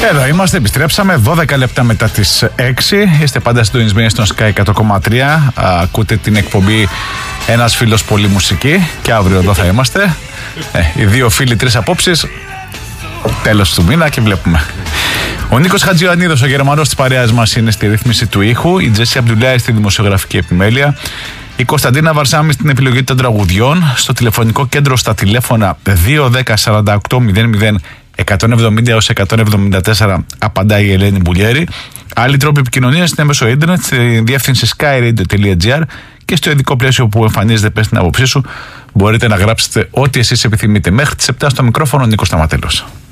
Εδώ είμαστε, επιστρέψαμε 12 λεπτά μετά τις 6. Είστε πάντα συντονισμένοι στον Sky 100,3. Ακούτε την εκπομπή Ένας φίλος πολύ μουσική. Και αύριο εδώ θα είμαστε. Οι δύο φίλοι, τρεις απόψεις. Τέλος του μήνα και βλέπουμε. Ο Νίκος Χατζιωαννίδος, ο Γερμανός της παρέας μας, είναι στη ρύθμιση του ήχου. Η Τζέσι Αμπτουλάη στη δημοσιογραφική επιμέλεια. Η Κωνσταντίνα Βαρσάμι στην επιλογή των τραγουδιών. Στο τηλεφωνικό κέντρο στα τηλέφωνα 210 48 00 170 έως 174 απαντάει η Ελένη Μπουλιέρη. Άλλοι τρόποι επικοινωνίας είναι μέσω ίντερνετ στη διεύθυνση skyradio.gr και στο ειδικό πλαίσιο που εμφανίζεται πες την άποψή σου μπορείτε να γράψετε ό,τι εσείς επιθυμείτε. Μέχρι τις 7 στο μικρόφωνο Νίκος Σταματέλος.